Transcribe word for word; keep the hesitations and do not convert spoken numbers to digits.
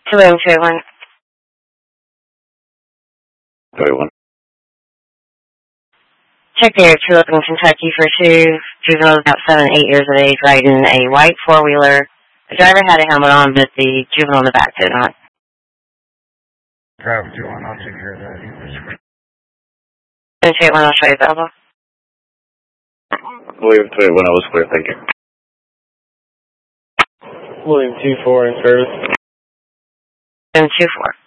two William two eight one. two eight one. Check there, two up in Kentucky for two juveniles about seven, eight years of age, riding a white four-wheeler. The driver had a helmet on, but the juvenile in the back did not. Driver two one, I'll take care of that. two eight one, I'll show you available. William two eight one, I was clear, thank you. William two four in service. William two four.